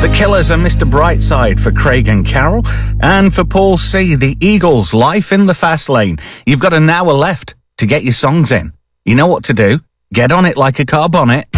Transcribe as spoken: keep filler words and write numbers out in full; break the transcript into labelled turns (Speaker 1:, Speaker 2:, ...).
Speaker 1: The Killers and Mister Brightside for Craig and Carol. And for Paul C, The Eagles, Life in the Fast Lane. You've got an hour left to get your songs in. You know what to do. Get on it like a car bonnet.